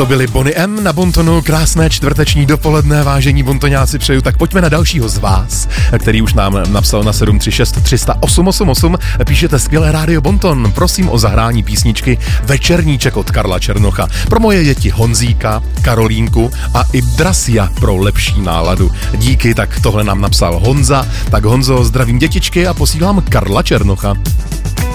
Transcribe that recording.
To byli Boney M na Bontonu, krásné čtvrteční dopoledne, vážení bontoňáci přeju, tak pojďme na dalšího z vás, který už nám napsal na 736 300 888, píšete skvělé rádio Bonton, prosím o zahrání písničky Večerníček od Karla Černocha, pro moje děti Honzíka, Karolínku a i Drasia pro lepší náladu. Díky, tak tohle nám napsal Honza, tak Honzo, zdravím dětičky a posílám Karla Černocha.